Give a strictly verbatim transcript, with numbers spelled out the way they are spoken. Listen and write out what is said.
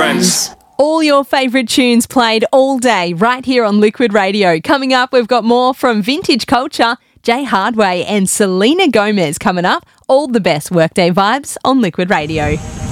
friends. All your favourite tunes played all day right here on Liquid Radio. Coming up, we've got more from Vintage Culture, Jay Hardway and Selena Gomez coming up. All the best workday vibes on Liquid Radio.